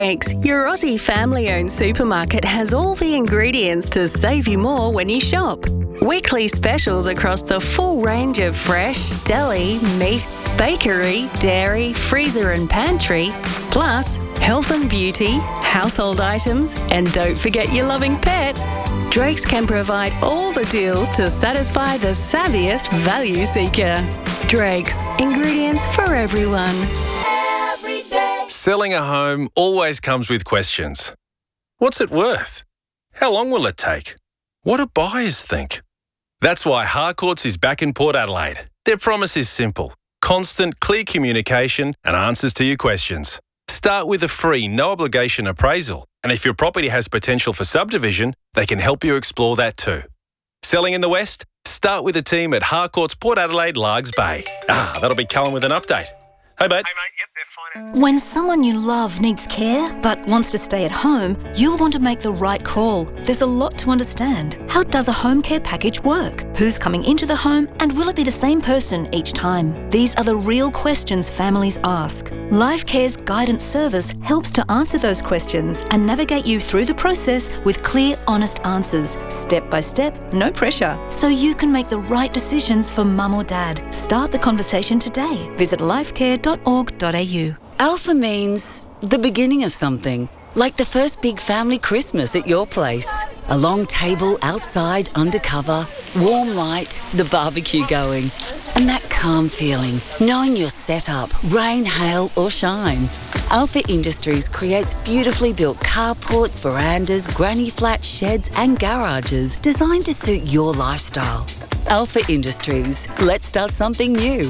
Thanks. Your Aussie family-owned supermarket has all the ingredients to save you more when you shop. Weekly specials across the full range of fresh, deli, meat, bakery, dairy, freezer and pantry, plus health and beauty, household items, and don't forget your loving pet. Drake's can provide all the deals to satisfy the savviest value seeker. Drake's, ingredients for everyone. Selling a home always comes with questions. What's it worth? How long will it take? What do buyers think? That's why Harcourts is back in Port Adelaide. Their promise is simple: constant, clear communication and answers to your questions. Start with a free, no-obligation appraisal, and if your property has potential for subdivision, they can help you explore that too. Selling in the West? Start with a team at Harcourts Port Adelaide, Largs Bay. That'll be Callum with an update. Hey, mate. Yep, they're fine. When someone you love needs care but wants to stay at home, you'll want to make the right call. There's a lot to understand. How does a home care package work? Who's coming into the home, and will it be the same person each time? These are the real questions families ask. LifeCare's guidance service helps to answer those questions and navigate you through the process with clear, honest answers, step by step, no pressure, so you can make the right decisions for mum or dad. Start the conversation today. Visit lifecare.org.au. Alpha means the beginning of something, like the first big family Christmas at your place. A long table outside, undercover, warm light, the barbecue going, and that calm feeling, knowing you're set up, rain, hail or shine. Alpha Industries creates beautifully built carports, verandas, granny flats, sheds and garages designed to suit your lifestyle. Alpha Industries. Let's start something new.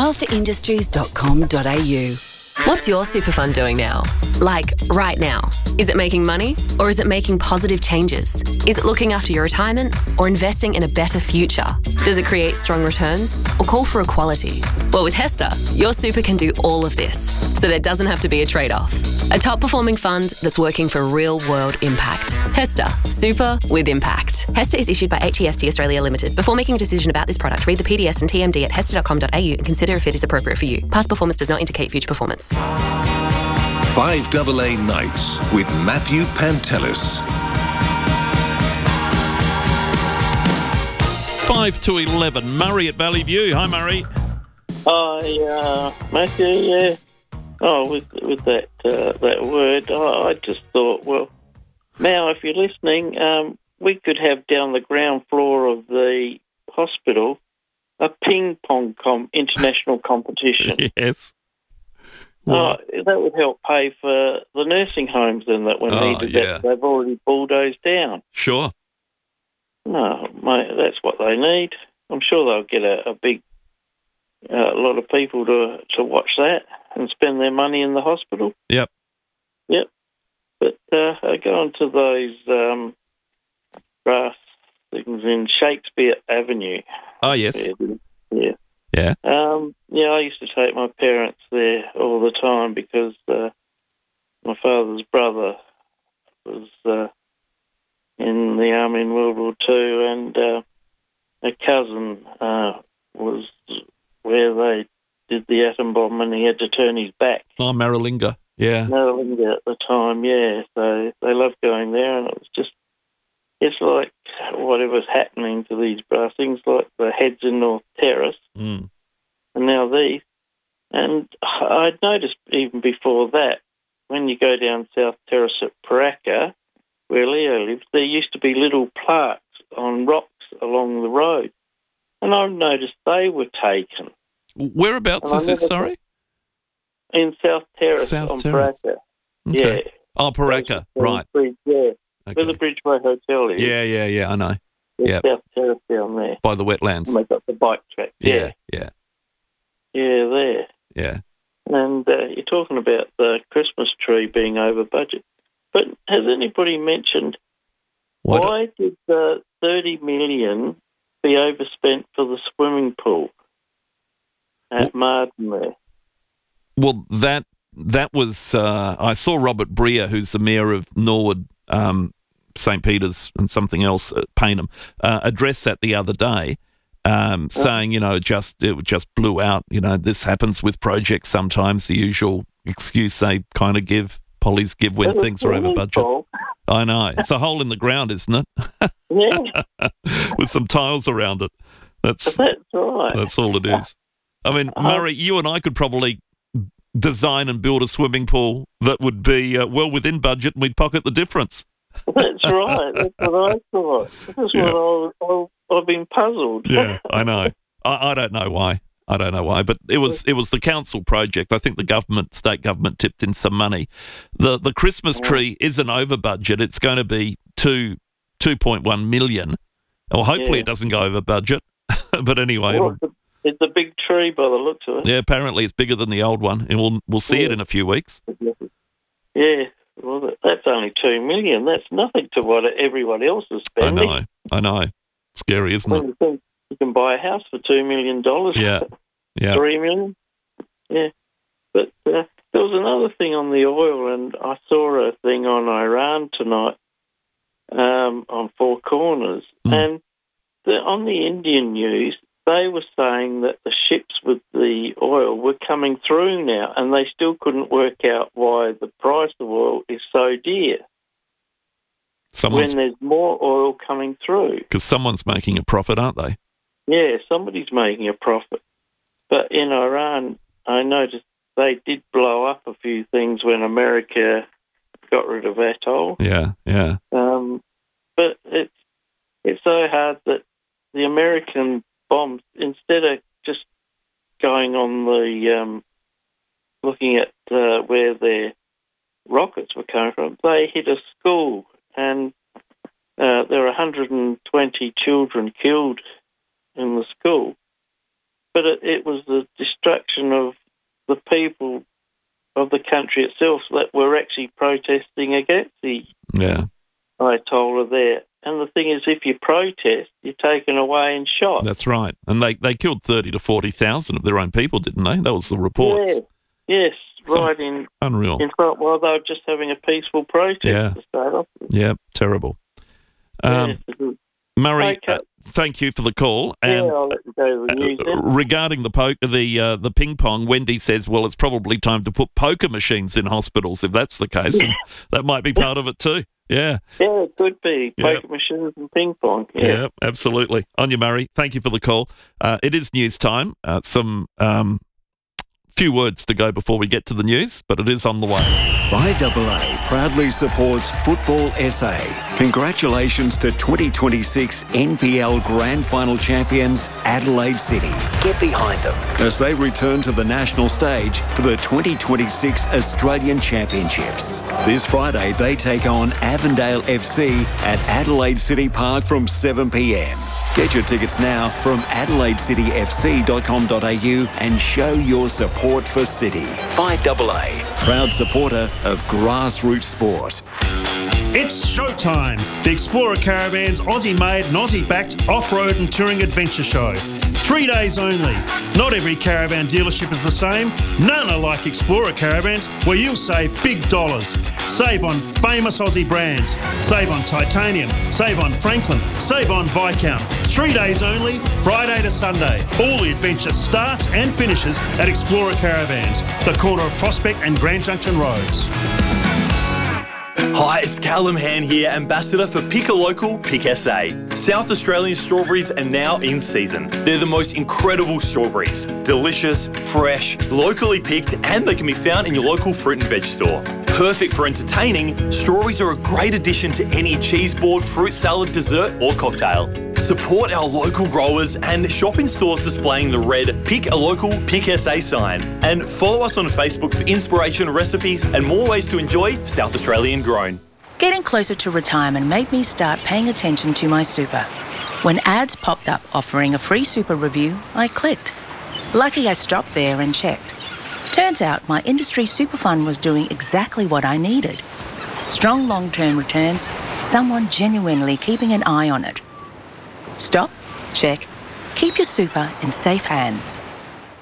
alphaindustries.com.au. What's your super fund doing now? Like, right now? Is it making money, or is it making positive changes? Is it looking after your retirement, or investing in a better future? Does it create strong returns, or call for equality? Well, with HESTA, your super can do all of this, so there doesn't have to be a trade-off. A top-performing fund that's working for real-world impact. HESTA, super with impact. HESTA is issued by HEST Australia Limited. Before making a decision about this product, read the PDS and TMD at hesta.com.au and consider if it is appropriate for you. Past performance does not indicate future performance. 5AA Nights with Matthew Pantelis. 5 to 11. Murray at Valley View. Hi, Murray. Hi, Matthew. Yeah. Oh, with that word, I just thought, well, now if you're listening, we could have down the ground floor of the hospital a ping pong international competition. Yes. That would help pay for the nursing homes then that were needed. Yeah. That they've already bulldozed down. Sure. No, mate, that's what they need. I'm sure they'll get a big lot of people to watch that and spend their money in the hospital. Yep. But I go on to those grass things in Shakespeare Avenue. Oh, yes. Yeah. Yeah. I used to take my parents there all the time because my father's brother was in the army in World War II, and a cousin was where they did the atom bomb, and he had to turn his back. Oh, Maralinga. Yeah. Maralinga at the time, yeah. So they loved going there, and it's like whatever's happening to these brass things, like the heads in North Terrace, and now these. And I'd noticed even before that, when you go down South Terrace at Paraka, where Leo lives, there used to be little plaques on rocks along the road. And I've noticed they were taken. Whereabouts is this, sorry? In South Terrace Paraka. Okay. Yeah. Oh, Paraka, right. Bridge, yeah. Okay. Where the Bridgeway Hotel is. Yeah, I know. Yeah. South Terrace down there. By the wetlands. And they've got the bike track. Yeah. Yeah, there. Yeah. And you're talking about the Christmas tree being over budget. But has anybody mentioned why did the 30 million be overspent for the swimming pool at Marden there? Well, that was I saw Robert Breer, who's the mayor of Norwood, St. Peter's and something else at Payneham, address that the other day, saying, it just blew out. This happens with projects sometimes, the usual excuse they kind of give Pollies give when things are over budget. Paul. I know. It's a hole in the ground, isn't it? Yeah, With some tiles around it. That's right. That's all it is. I mean, Murray, you and I could probably design and build a swimming pool that would be well within budget, and we'd pocket the difference. That's right. That's what I thought. That's what I've been puzzled. Yeah, I know. I don't know why. But it was the council project. I think the state government tipped in some money. The Christmas tree isn't over budget. It's going to be 2.1 million. Well, hopefully it doesn't go over budget. But anyway, it's a big tree by the looks of it. Yeah, apparently it's bigger than the old one, and we'll see it in a few weeks. Yeah, well, that's only 2 million. That's nothing to what everyone else is spending. I know. Scary, isn't it? You can buy a house for $2 million. Yeah. $3 million. Yeah. But there was another thing on the oil, and I saw a thing on Iran tonight on Four Corners, and on the Indian news, they were saying that the ships with the oil were coming through now, and they still couldn't work out why the price of oil is so dear when there's more oil coming through. Because someone's making a profit, aren't they? Yeah, somebody's making a profit. But in Iran, I noticed they did blow up a few things when America got rid of Atoll. Yeah. But it's so hard that the American bombs, instead of just going on the looking at where their rockets were coming from, they hit a school, and there were 120 children killed in the school. But it was the destruction of the people of the country itself that were actually protesting against the Ayatollah there. And the thing is, if you protest, you're taken away and shot. That's right. And they killed 30 to 40,000 of their own people, didn't they? That was the reports. Yes, so right in unreal. In front, while they were just having a peaceful protest to start off with. Yeah, terrible. Murray, thank you for the call. And I'll let you go to the news then. Regarding the ping pong, Wendy says, well, it's probably time to put poker machines in hospitals if that's the case. And that might be part of it too. Yeah. Yeah, it could be. Poker machines and ping pong. Yeah, absolutely. On you, Murray. Thank you for the call. It is news time. Some few words to go before we get to the news, but it is on the way. 5AA proudly supports Football SA. Congratulations to 2026 NPL Grand Final champions Adelaide City. Get behind them as they return to the national stage for the 2026 Australian Championships. This Friday they take on Avondale FC at Adelaide City Park from 7 p.m. Get your tickets now from adelaidecityfc.com.au and show your support for City. 5AA, proud supporter of grassroots sport. It's showtime! The Explorer Caravan's Aussie-made and Aussie-backed off-road and touring adventure show. 3 days only. Not every caravan dealership is the same. None are like Explorer Caravans, where you'll save big dollars. Save on famous Aussie brands. Save on Titanium. Save on Franklin. Save on Viscount. 3 days only, Friday to Sunday. All the adventure starts and finishes at Explorer Caravans, the corner of Prospect and Grand Junction Roads. Hi, it's Callum Hand here, Ambassador for Pick a Local, Pick SA. South Australian strawberries are now in season. They're the most incredible strawberries. Delicious, fresh, locally picked, and they can be found in your local fruit and veg store. Perfect for entertaining, strawberries are a great addition to any cheese board, fruit salad, dessert or cocktail. Support our local growers and shop in stores displaying the red Pick a Local, Pick SA sign. And follow us on Facebook for inspiration, recipes and more ways to enjoy South Australian grown. Getting closer to retirement made me start paying attention to my super. When ads popped up offering a free super review, I clicked. Lucky I stopped there and checked. Turns out my industry super fund was doing exactly what I needed. Strong long-term returns, someone genuinely keeping an eye on it. Stop, check, keep your super in safe hands.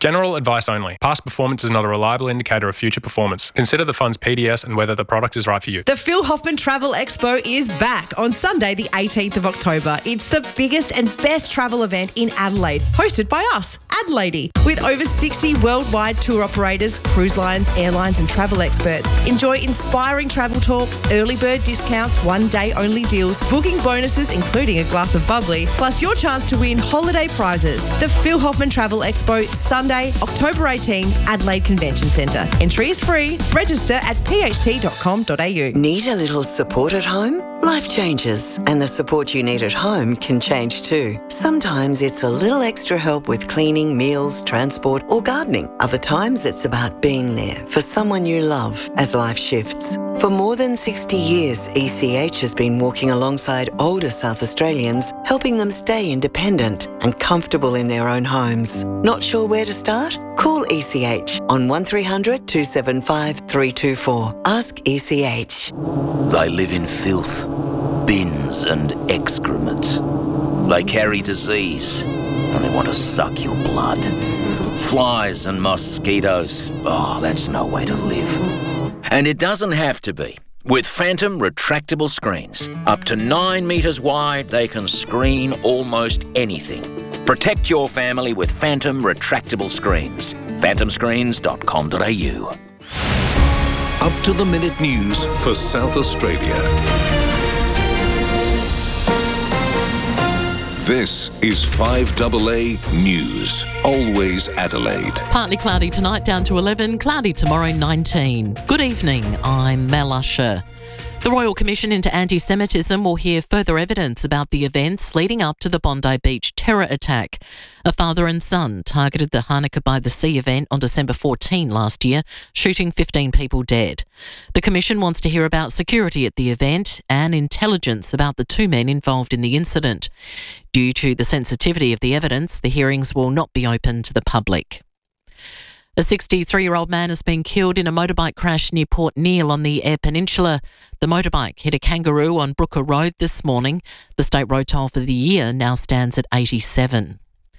General advice only. Past performance is not a reliable indicator of future performance. Consider the fund's PDS and whether the product is right for you. The Phil Hoffman Travel Expo is back on Sunday, the 18th of October. It's the biggest and best travel event in Adelaide, hosted by us, Adelaide. With over 60 worldwide tour operators, cruise lines, airlines and travel experts. Enjoy inspiring travel talks, early bird discounts, one-day only deals, booking bonuses including a glass of bubbly, plus your chance to win holiday prizes. The Phil Hoffman Travel Expo, Sunday, October 18, Adelaide Convention Centre. Entry is free. Register at pht.com.au. Need a little support at home? Life changes, and the support you need at home can change too. Sometimes it's a little extra help with cleaning, meals, transport, or gardening. Other times it's about being there for someone you love as life shifts. For more than 60 years, ECH has been walking alongside older South Australians, helping them stay independent and comfortable in their own homes. Not sure where to start? Call ECH on 1300 275 324. Ask ECH. They live in filth, bins and excrement. They carry disease and they want to suck your blood. Flies and mosquitoes. Oh, that's no way to live. And it doesn't have to be. With Phantom retractable screens, up to 9 metres wide, they can screen almost anything. Protect your family with Phantom retractable screens. phantomscreens.com.au. Up-to-the-minute news for South Australia. This is 5AA News. Always Adelaide. Partly cloudy tonight, down to 11. Cloudy tomorrow, 19. Good evening, I'm Mel Usher. The Royal Commission into Anti-Semitism will hear further evidence about the events leading up to the Bondi Beach terror attack. A father and son targeted the Hanukkah by the Sea event on December 14 last year, shooting 15 people dead. The Commission wants to hear about security at the event and intelligence about the two men involved in the incident. Due to the sensitivity of the evidence, the hearings will not be open to the public. A 63-year-old man has been killed in a motorbike crash near Port Neale on the Eyre Peninsula. The motorbike hit a kangaroo on Brooker Road this morning. The state road toll for the year now stands at 87.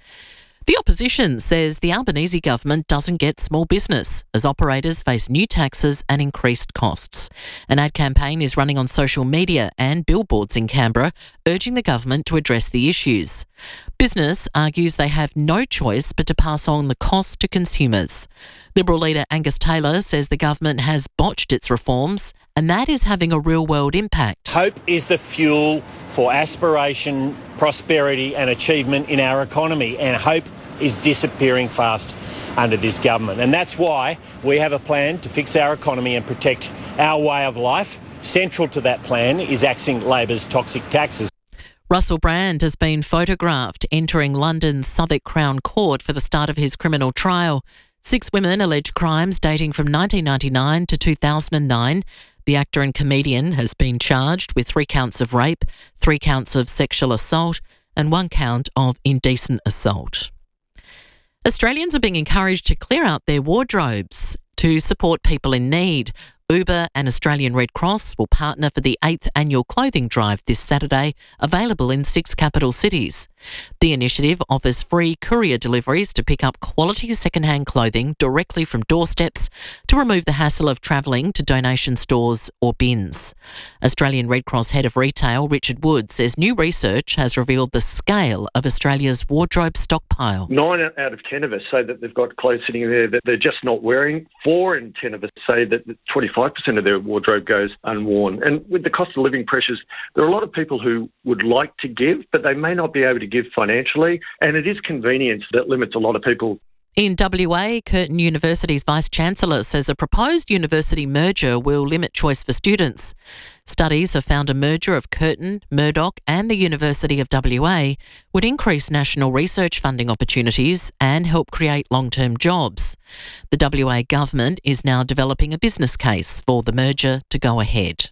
The opposition says the Albanese government doesn't get small business as operators face new taxes and increased costs. An ad campaign is running on social media and billboards in Canberra, urging the government to address the issues. Business argues they have no choice but to pass on the cost to consumers. Liberal leader Angus Taylor says the government has botched its reforms and that is having a real-world impact. Hope is the fuel for aspiration, prosperity and achievement in our economy, and hope is disappearing fast under this government. And that's why we have a plan to fix our economy and protect our way of life. Central to that plan is axing Labor's toxic taxes. Russell Brand has been photographed entering London's Southwark Crown Court for the start of his criminal trial. 6 women alleged crimes dating from 1999 to 2009. The actor and comedian has been charged with 3 counts of rape, 3 counts of sexual assault and 1 count of indecent assault. Australians are being encouraged to clear out their wardrobes to support people in need. Uber and Australian Red Cross will partner for the 8th annual clothing drive this Saturday, available in 6 capital cities. The initiative offers free courier deliveries to pick up quality second-hand clothing directly from doorsteps to remove the hassle of travelling to donation stores or bins. Australian Red Cross Head of Retail Richard Wood says new research has revealed the scale of Australia's wardrobe stockpile. 9 out of 10 of us say that they've got clothes sitting there that they're just not wearing. 4 in 10 of us say that 25% of their wardrobe goes unworn. And with the cost of living pressures, there are a lot of people who would like to give, but they may not be able to give financially. And it is convenience that limits a lot of people. In WA, Curtin University's Vice-Chancellor says a proposed university merger will limit choice for students. Studies have found a merger of Curtin, Murdoch and the University of WA would increase national research funding opportunities and help create long-term jobs. The WA government is now developing a business case for the merger to go ahead.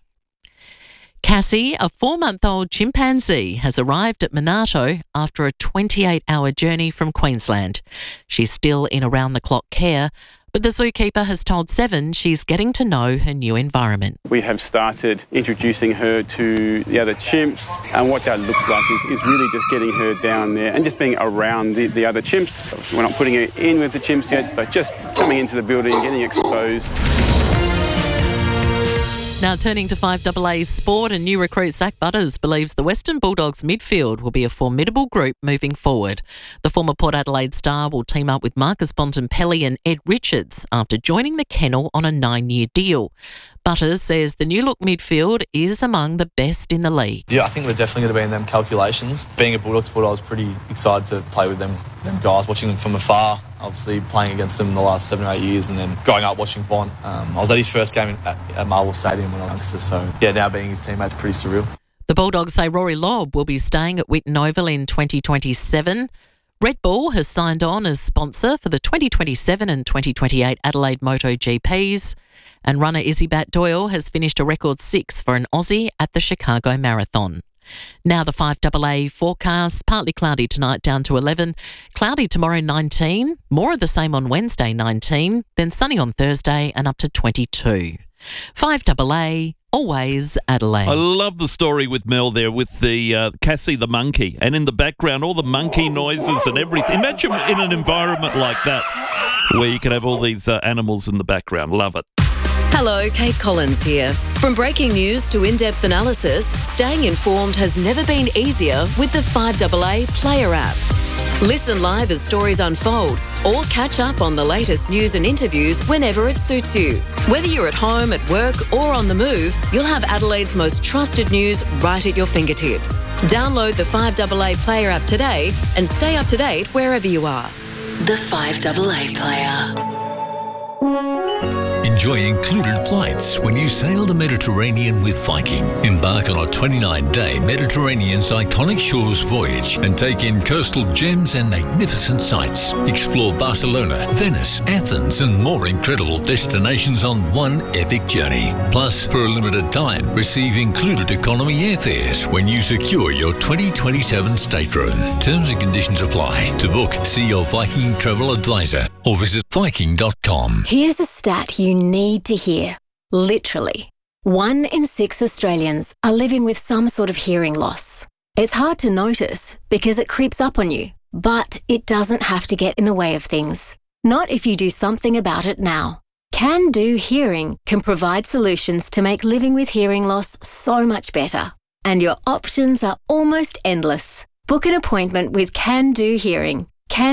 Cassie, a 4-month-old chimpanzee, has arrived at Monarto after a 28-hour journey from Queensland. She's still in around-the-clock care, But the zookeeper has told Seven she's getting to know her new environment. We have started introducing her to the other chimps, and what that looks like is really just getting her down there and just being around the other chimps. We're not putting her in with the chimps yet, but just coming into the building, getting exposed. Now turning to 5AA sport, and new recruit Zach Butters believes the Western Bulldogs midfield will be a formidable group moving forward. The former Port Adelaide star will team up with Marcus Bontempelli and Ed Richards after joining the kennel on a 9-year deal. Butters says the new-look midfield is among the best in the league. Yeah, I think we're definitely going to be in them calculations. Being a Bulldogs supporter, I was pretty excited to play with them guys, watching them from afar, obviously playing against them in the last 7 or 8 years, and then growing up watching Bont. I was at his first game at Marvel Stadium when I was a youngster, so yeah, now being his teammate's pretty surreal. The Bulldogs say Rory Lobb will be staying at Whitten Oval in 2027. Red Bull has signed on as sponsor for the 2027 and 2028 Adelaide MotoGPs. And runner Izzy Bat-Doyle has finished a record 6th for an Aussie at the Chicago Marathon. Now the 5AA forecast, partly cloudy tonight down to 11, cloudy tomorrow 19, more of the same on Wednesday 19, then sunny on Thursday and up to 22. 5AA, always Adelaide. I love the story with Mel there with the Cassie the monkey, and in the background all the monkey noises and everything. Imagine in an environment like that where you can have all these animals in the background. Love it. Hello, Kate Collins here. From breaking news to in-depth analysis, staying informed has never been easier with the 5AA Player app. Listen live as stories unfold or catch up on the latest news and interviews whenever it suits you. Whether you're at home, at work or on the move, you'll have Adelaide's most trusted news right at your fingertips. Download the 5AA Player app today and stay up to date wherever you are. The 5AA Player. Enjoy included flights when you sail the Mediterranean with Viking. Embark on a 29-day Mediterranean's iconic shores voyage and take in coastal gems and magnificent sights. Explore Barcelona, Venice, Athens and more incredible destinations on one epic journey. Plus, for a limited time, receive included economy airfares when you secure your 2027 stateroom. Terms and conditions apply. To book, see your Viking travel advisor or visit viking.com. Here's a stat you need to hear. Literally, 1 in 6 Australians are living with some sort of hearing loss. It's hard to notice because it creeps up on you, but it doesn't have to get in the way of things. Not if you do something about it now. Can Do Hearing can provide solutions to make living with hearing loss so much better. And your options are almost endless. Book an appointment with Can Do Hearing.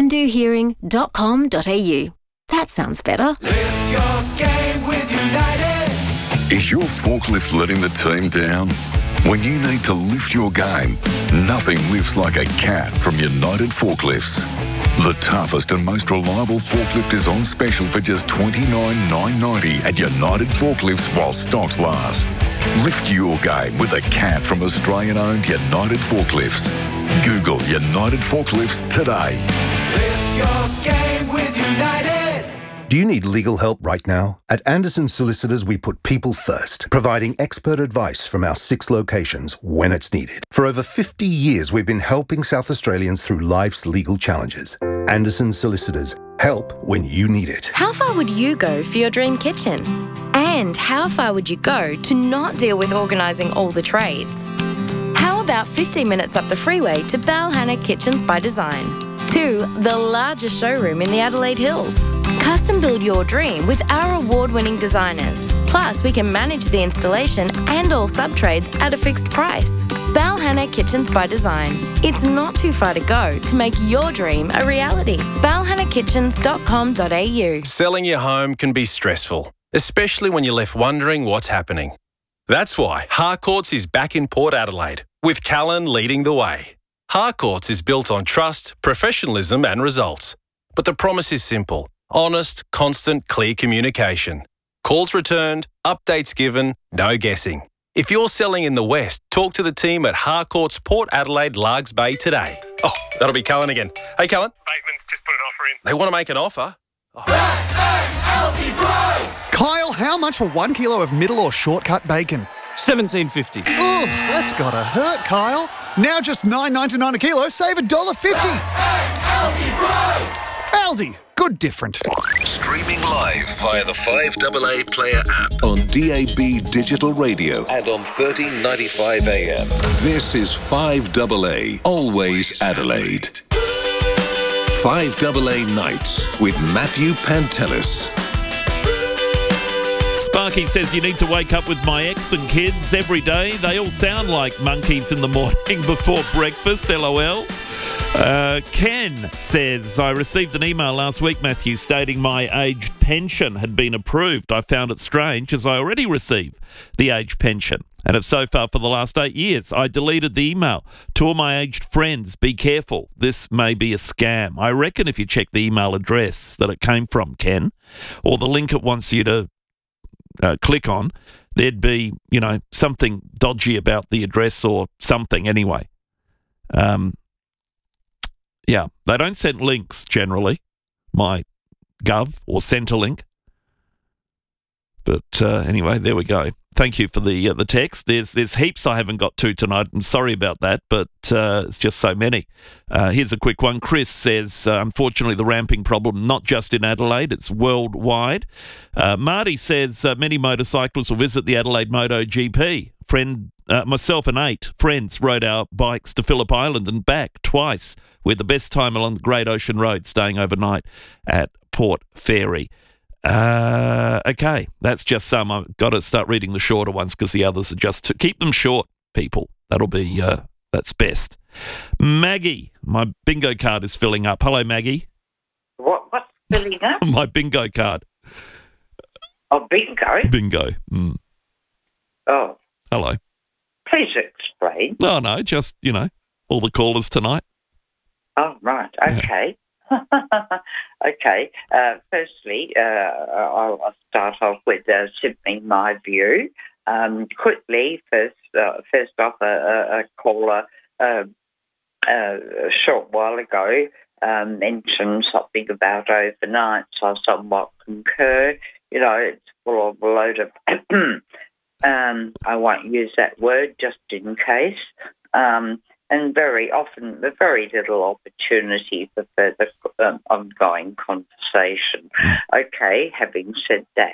candohearing.com.au. That sounds better. Lift your game with United. Is your forklift letting the team down? When you need to lift your game, nothing lifts like a cat from United Forklifts. The toughest and most reliable forklift is on special for just $29,990 at United Forklifts while stocks last. Lift your game with a cat from Australian-owned United Forklifts. Google United Forklifts today. Lift your game with United. Do you need legal help right now? At Anderson Solicitors, we put people first, providing expert advice from our 6 locations when it's needed. For over 50 years, we've been helping South Australians through life's legal challenges. Anderson Solicitors, help when you need it. How far would you go for your dream kitchen? And how far would you go to not deal with organising all the trades? How about 15 minutes up the freeway to Balhanna Kitchens by Design? To the largest showroom in the Adelaide Hills. Custom build your dream with our award-winning designers. Plus, we can manage the installation and all sub-trades at a fixed price. Balhanna Kitchens by Design. It's not too far to go to make your dream a reality. balhannakitchens.com.au. Selling your home can be stressful, especially when you're left wondering what's happening. That's why Harcourts is back in Port Adelaide, with Callan leading the way. Harcourts is built on trust, professionalism and results. But the promise is simple. Honest, constant, clear communication. Calls returned, updates given, no guessing. If you're selling in the West, talk to the team at Harcourts Port Adelaide Largs Bay today. Oh, that'll be Callan again. Hey, Callan. Bateman's just put an offer in. They want to make an offer? Oh. Kyle, how much for 1 kilo of middle or shortcut bacon? $17.50. Oof, that's gotta hurt, Kyle. Now just $9.99 a kilo, save $1.50. Aldi, Good different. Streaming live via the 5AA Player app on DAB Digital Radio and on 1395 AM. This is 5AA, always Adelaide. 5AA Nights with Matthew Pantelis. Sparky says you need to wake up with my ex and kids every day. They all sound like monkeys in the morning before breakfast, LOL. Ken says, I received an email last week, Matthew, stating my aged pension had been approved. I found it strange as I already receive the aged pension and have so far for the last 8 years. I deleted the email. To all my aged friends, be careful. This may be a scam. I reckon if you check the email address that it came from, Ken, or the link it wants you to click on, there'd be, something dodgy about the address or something anyway. Yeah, they don't send links generally, my Gov or Centrelink. But anyway, there we go. Thank you for the text. There's heaps I haven't got to tonight. I'm sorry about that, but it's just so many. Here's a quick one. Chris says, unfortunately, the ramping problem, not just in Adelaide, it's worldwide. Marty says, many motorcyclists will visit the Adelaide MotoGP. Myself and 8 friends rode our bikes to Phillip Island and back twice. We're the best time along the Great Ocean Road, staying overnight at Port Fairy. Okay, that's just some. I've got to start reading the shorter ones because the others are just to keep them short, people. That'll be, that's best. Maggie, my bingo card is filling up. Hello, Maggie. What's filling up? My bingo card. Oh, bingo? Bingo. Mm. Oh. Hello. Please explain. No, just, all the callers tonight. Oh, right. Okay. Okay. Firstly, I'll start off with simply my view. Quickly, first off, a caller a short while ago mentioned something about overnights. I somewhat concur. It's full of a load of... I won't use that word just in case. And very often, very little opportunity for further ongoing conversation. Okay, having said that,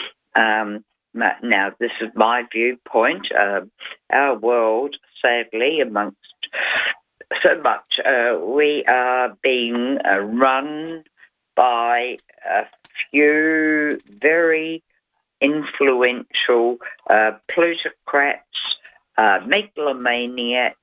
now this is my viewpoint. Our world, sadly, amongst so much, we are being run by a few very influential plutocrats, megalomaniacs,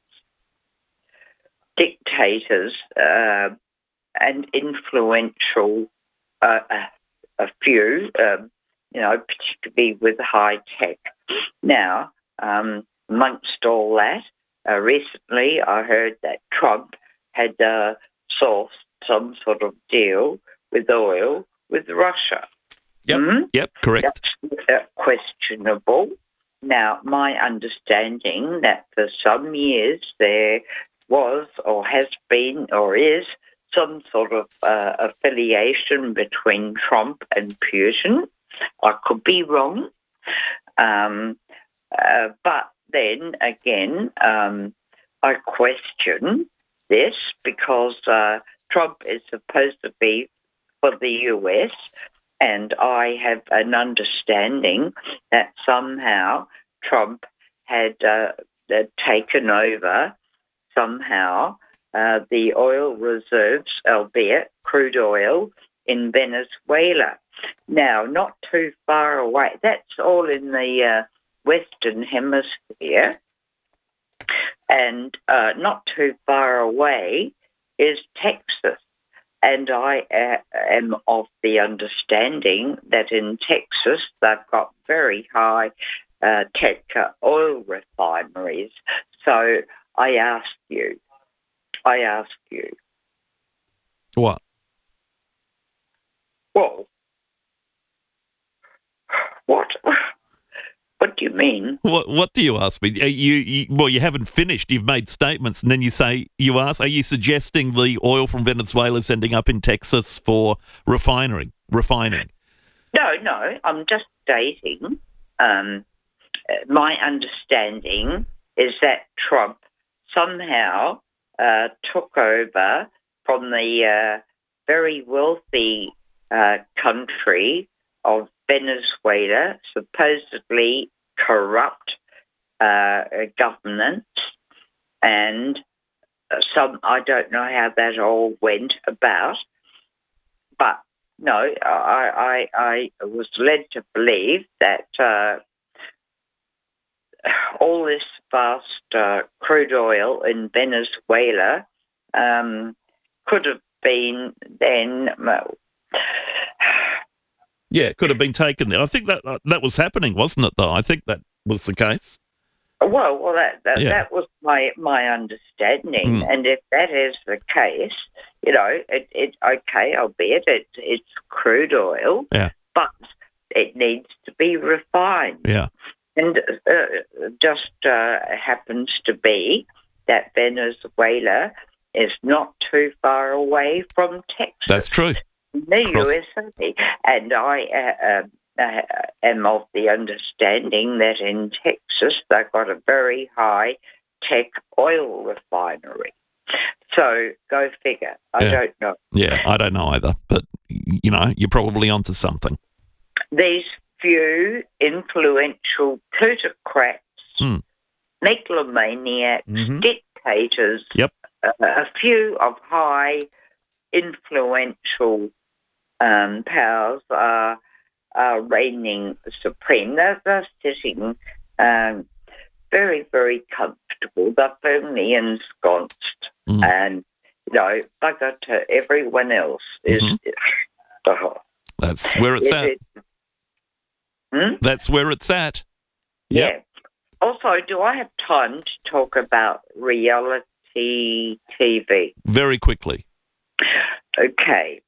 dictators, and influential, a few, particularly with high tech. Now, amongst all that, recently I heard that Trump had sourced some sort of deal with oil with Russia. Yep, Yep, correct. That's questionable. Now, my understanding that for some years there was or has been or is some sort of affiliation between Trump and Putin. I could be wrong. But then again, I question this because Trump is supposed to be for the US, and I have an understanding that somehow Trump had taken over somehow the oil reserves, albeit crude oil, in Venezuela. Now, not too far away, that's all in the Western Hemisphere, and not too far away is Texas. And I am of the understanding that in Texas they've got very high tech oil refineries. So I ask you. What? Well, what? What do you mean? What do you ask me? You haven't finished. You've made statements, and then you say you ask. Are you suggesting the oil from Venezuela is ending up in Texas for refining? No. I'm just stating. My understanding is that Trump somehow took over from the very wealthy country of Venezuela, supposedly corrupt governance, and I don't know how that all went about, but no, I was led to believe that all this vast crude oil in Venezuela could have been then. Yeah, it could have been taken there. I think that was happening, wasn't it? Though I think that was the case. Well, that was my understanding, and if that is the case, it okay, albeit it's crude oil, but it needs to be refined. Yeah, and just happens to be that Venezuela is not too far away from Texas. That's true. The USA, and I am of the understanding that in Texas they've got a very high-tech oil refinery. So go figure. I don't know. Yeah, I don't know either, but, you're probably onto something. These few influential plutocrats, megalomaniacs, dictators, a few of high influential powers are reigning supreme. They're sitting very, very comfortable. They're firmly ensconced, and bugger to everyone else is. That's where it's at. That's where it's at. Yeah. Also, do I have time to talk about reality TV? Very quickly. Okay.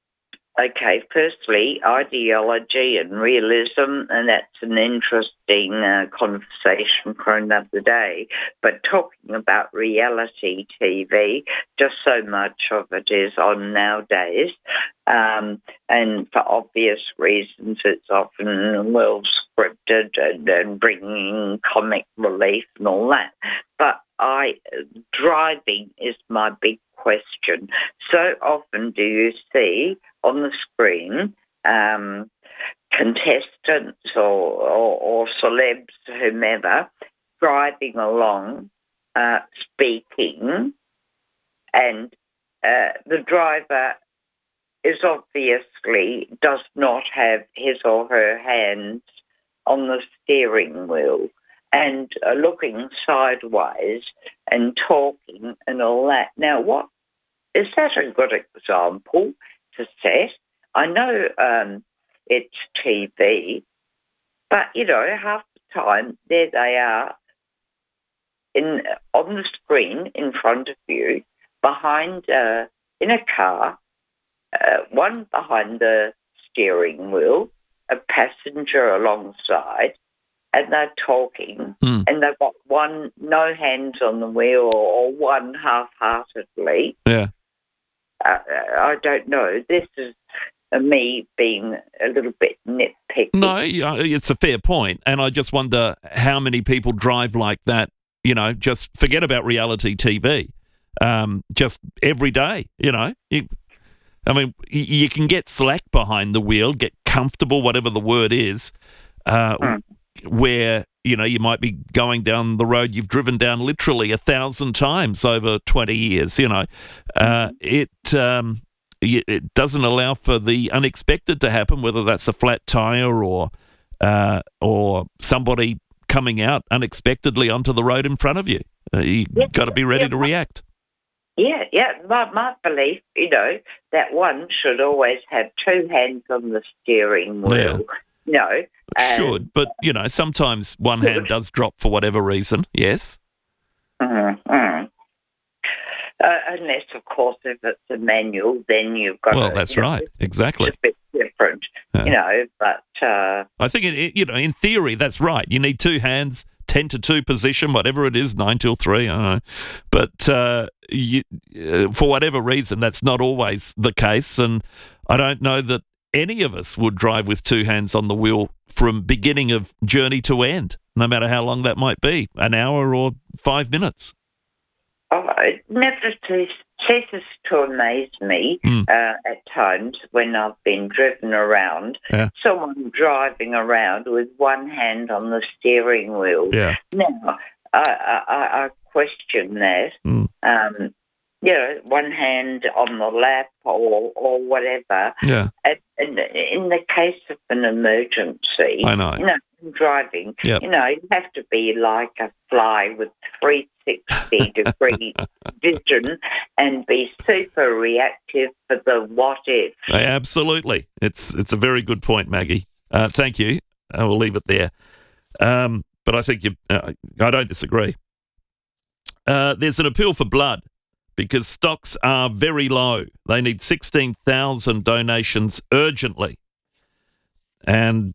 Firstly, ideology and realism, and that's an interesting conversation for another day. But talking about reality TV, just so much of it is on nowadays, and for obvious reasons, it's often well scripted and bringing comic relief and all that. But driving is my big question. So often do you see on the screen contestants or celebs, whomever, driving along, speaking, and the driver does not have his or her hands on the steering wheel and looking sideways and talking and all that. Now, what is that a good example to set? I know it's TV, but, half the time there they are on the screen in front of you, behind in a car, one behind the steering wheel, a passenger alongside, and they're talking, and they've got no hands on the wheel or one half-heartedly. Yeah. I don't know. This is me being a little bit nitpicky. No, it's a fair point, and I just wonder how many people drive like that, just forget about reality TV, just every day, you can get slack behind the wheel, get comfortable, whatever the word is, where, you might be going down the road you've driven down literally 1,000 times over 20 years, it doesn't allow for the unexpected to happen, whether that's a flat tire or somebody coming out unexpectedly onto the road in front of you. You've got to be ready to react. Yeah. My belief, that one should always have two hands on the steering wheel. Yeah. Should, but, sometimes one hand does drop for whatever reason, yes. Unless, of course, if it's a manual, then you've got Well, that's right, exactly. It's a bit different, but... I think, in theory, that's right. You need two hands, 10 to 2 position, whatever it is, 9 till 3, I don't know. But for whatever reason, that's not always the case, and I don't know that any of us would drive with two hands on the wheel from beginning of journey to end, no matter how long that might be, an hour or 5 minutes. It never ceases to amaze me at times when I've been driven around, someone driving around with one hand on the steering wheel. Yeah. Now, I question that. One hand on the lap or whatever. Yeah. And in the case of an emergency, I know. Driving, Yep. you have to be like a fly with 360-degree vision and be super reactive for the what if. Absolutely. It's a very good point, Maggie. Thank you. I will leave it there. But I think I don't disagree. There's an appeal for blood because stocks are very low. They need 16,000 donations urgently. And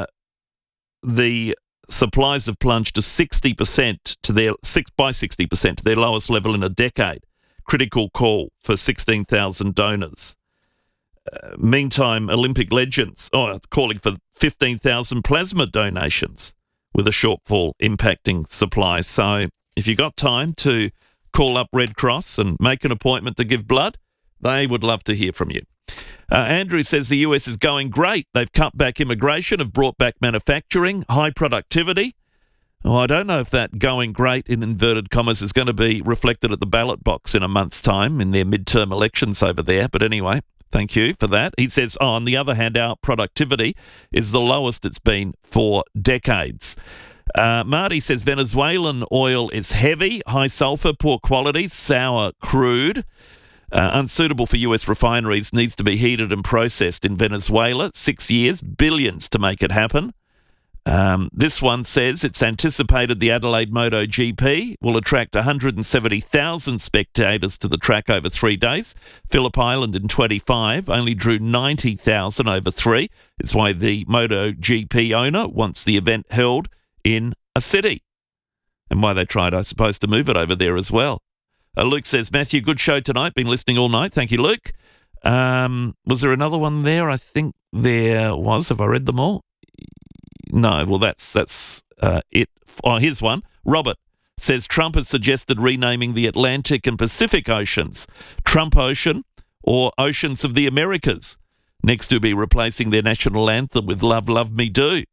the supplies have plunged to 60% by 60% to their lowest level in a decade. Critical call for 16,000 donors. Meantime, Olympic legends calling for 15,000 plasma donations with a shortfall impacting supply. So if you got time to call up Red Cross and make an appointment to give blood, they would love to hear from you. Andrew says the US is going great. They've cut back immigration, have brought back manufacturing, high productivity. Oh, I don't know if that going great in inverted commas is going to be reflected at the ballot box in a month's time in their midterm elections over there. But anyway, thank you for that. He says, on the other hand, our productivity is the lowest it's been for decades. Marty says Venezuelan oil is heavy, high sulfur, poor quality, sour crude. Unsuitable for US refineries, needs to be heated and processed in Venezuela. 6 years, billions to make it happen. This one says it's anticipated the Adelaide MotoGP will attract 170,000 spectators to the track over 3 days. Phillip Island in 25 only drew 90,000 over 3. It's why the MotoGP owner wants the event held in a city. And why they tried, I suppose, to move it over there as well. Luke says, Matthew, good show tonight. Been listening all night. Thank you, Luke. Was there another one there? I think there was. Have I read them all? No. Well, that's it. Oh, here's one. Robert says Trump has suggested renaming the Atlantic and Pacific Oceans Trump Ocean or Oceans of the Americas. Next to be replacing their national anthem with Love, Love Me Do.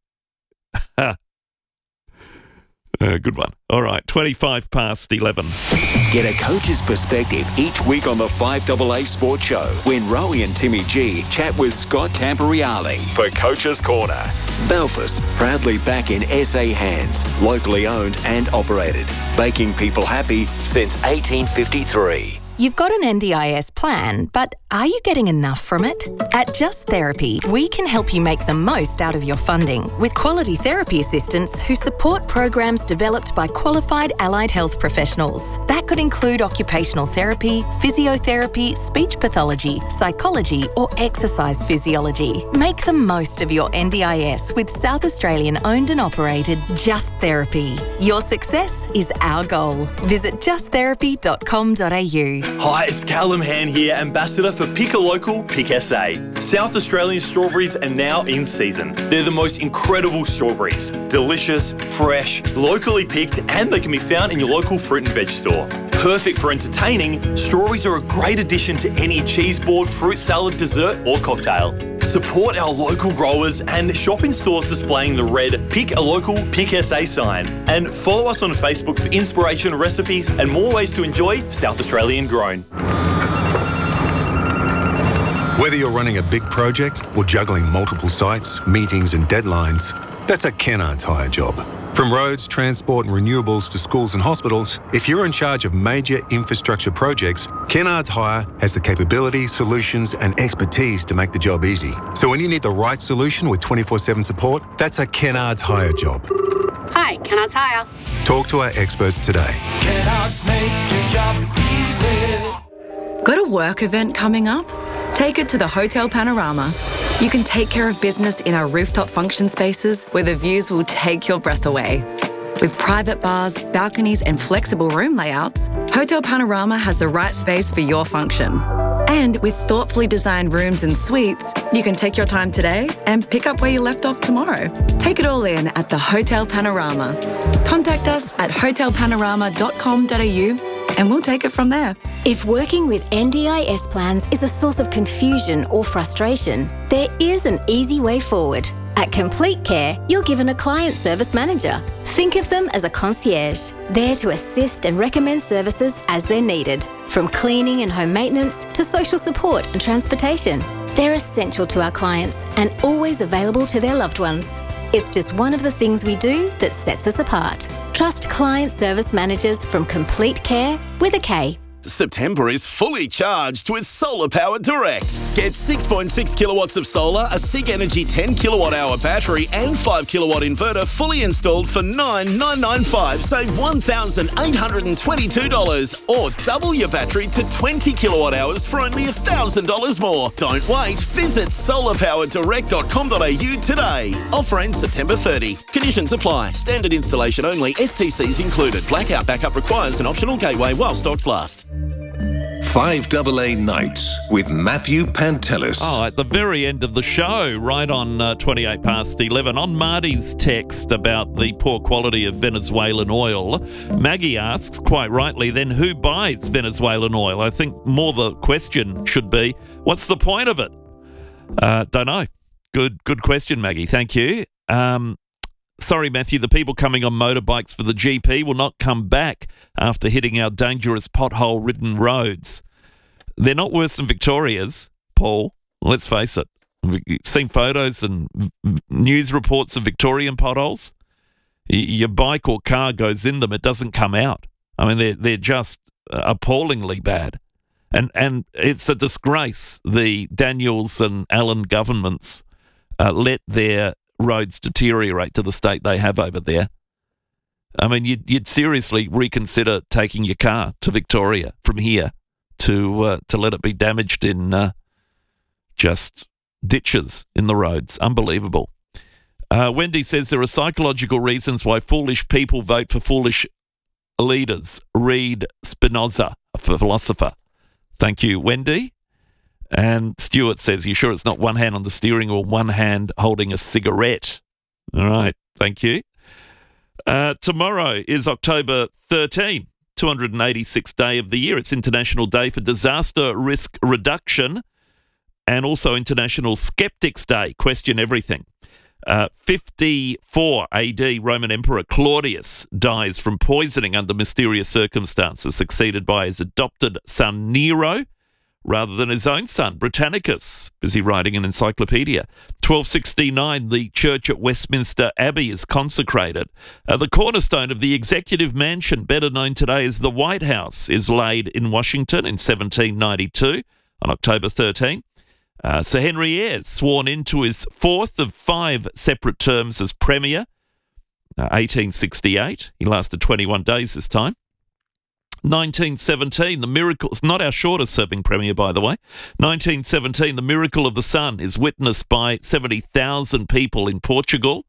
Good one. All right, 11:25. Get a coach's perspective each week on the 5AA Sports Show when Rowie and Timmy G chat with Scott Camporeale for Coach's Corner. Belfast, proudly back in SA hands, locally owned and operated, making people happy since 1853. You've got an NDIS plan, but are you getting enough from it? At Just Therapy, we can help you make the most out of your funding with quality therapy assistants who support programs developed by qualified allied health professionals. That could include occupational therapy, physiotherapy, speech pathology, psychology, or exercise physiology. Make the most of your NDIS with South Australian owned and operated Just Therapy. Your success is our goal. Visit justtherapy.com.au. Hi, it's Callum Hand here, Ambassador for Pick a Local, Pick SA. South Australian strawberries are now in season. They're the most incredible strawberries. Delicious, fresh, locally picked, and they can be found in your local fruit and veg store. Perfect for entertaining, strawberries are a great addition to any cheese board, fruit salad, dessert or cocktail. Support our local growers and shop in stores displaying the red Pick a Local, Pick SA sign. And follow us on Facebook for inspiration, recipes and more ways to enjoy South Australian grown. Whether you're running a big project or juggling multiple sites, meetings and deadlines, that's a Kennards Hire job. From roads, transport and renewables to schools and hospitals, if you're in charge of major infrastructure projects, Kennards Hire has the capability, solutions and expertise to make the job easy. So when you need the right solution with 24/7 support, that's a Kennards Hire job. Hi, Kennards Hire. Talk to our experts today. Kennards make your job easy. Got a work event coming up? Take it to the Hotel Panorama. You can take care of business in our rooftop function spaces where the views will take your breath away. With private bars, balconies and flexible room layouts, Hotel Panorama has the right space for your function. And with thoughtfully designed rooms and suites, you can take your time today and pick up where you left off tomorrow. Take it all in at the Hotel Panorama. Contact us at hotelpanorama.com.au and we'll take it from there. If working with NDIS plans is a source of confusion or frustration, there is an easy way forward. At Complete Care, you're given a client service manager. Think of them as a concierge, there to assist and recommend services as they're needed, from cleaning and home maintenance to social support and transportation. They're essential to our clients and always available to their loved ones. It's just one of the things we do that sets us apart. Trust client service managers from Complete Care with a K. September is fully charged with Solar Power Direct. Get 6.6 kilowatts of solar, a SIG Energy 10 kilowatt hour battery and 5 kilowatt inverter fully installed for $9,995. Save $1,822 or double your battery to 20 kilowatt hours for only $1,000 more. Don't wait. Visit solarpowerdirect.com.au today. Offer ends September 30. Conditions apply. Standard installation only. STCs included. Blackout backup requires an optional gateway while stocks last. 5AA Nights with Matthew Pantelis. Oh, at the very end of the show, right on 28 past 11, on Marty's text about the poor quality of Venezuelan oil, Maggie asks, quite rightly, then who buys Venezuelan oil? I think more the question should be, what's the point of it? Don't know. Good question, Maggie. Thank you. Sorry, Matthew, the people coming on motorbikes for the GP will not come back after hitting our dangerous pothole-ridden roads. They're not worse than Victoria's, Paul. Let's face it. We've seen photos and news reports of Victorian potholes. Your bike or car goes in them, it doesn't come out. I mean, they're just appallingly bad. And it's a disgrace the Daniels and Allen governments let their roads deteriorate to the state they have over there. I mean, you'd seriously reconsider taking your car to Victoria from here to let it be damaged in just ditches in the roads. Unbelievable. Wendy says there are psychological reasons why foolish people vote for foolish leaders. Read Spinoza, a philosopher. Thank you, Wendy. And Stuart says, you sure it's not one hand on the steering or one hand holding a cigarette? All right, thank you. Tomorrow is October 13, 286th day of the year. It's International Day for Disaster Risk Reduction and also International Skeptics Day. Question everything. 54 AD, Roman Emperor Claudius dies from poisoning under mysterious circumstances, succeeded by his adopted son Nero, rather than his own son, Britannicus, busy writing an encyclopedia. 1269, the church at Westminster Abbey is consecrated. The cornerstone of the Executive Mansion, better known today as the White House, is laid in Washington in 1792 on October 13. Sir Henry Ayres sworn into his fourth of 5 separate terms as Premier, 1868. He lasted 21 days this time. 1917, the miracle, it's not our shortest serving Premier, by the way. 1917, the miracle of the sun is witnessed by 70,000 people in Portugal.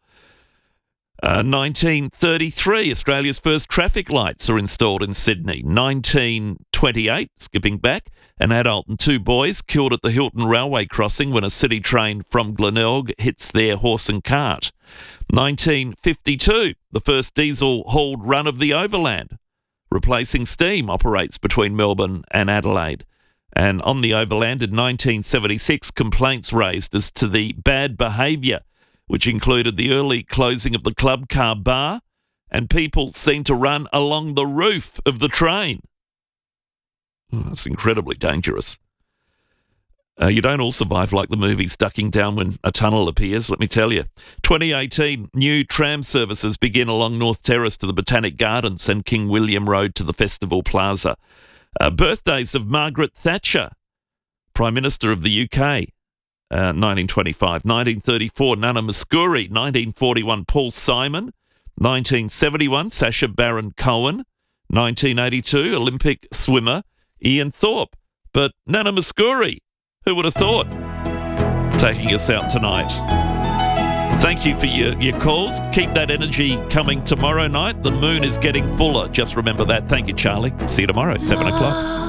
1933, Australia's first traffic lights are installed in Sydney. 1928, skipping back, an adult and 2 boys killed at the Hilton Railway crossing when a city train from Glenelg hits their horse and cart. 1952, the first diesel-hauled run of the Overland, replacing steam, operates between Melbourne and Adelaide. And on the Overland in 1976, complaints raised as to the bad behaviour, which included the early closing of the Club Car Bar, and people seen to run along the roof of the train. Oh, that's incredibly dangerous. You don't all survive like the movies ducking down when a tunnel appears, let me tell you. 2018, new tram services begin along North Terrace to the Botanic Gardens and King William Road to the Festival Plaza. Birthdays of Margaret Thatcher, Prime Minister of the UK, 1925. 1934, Nana Mouskouri. 1941, Paul Simon. 1971, Sacha Baron Cohen. 1982, Olympic swimmer Ian Thorpe. But Nana Mouskouri, who would have thought? Taking us out tonight. Thank you for your calls. Keep that energy coming tomorrow night. The moon is getting fuller. Just remember that. Thank you, Charlie. See you tomorrow, 7 o'clock.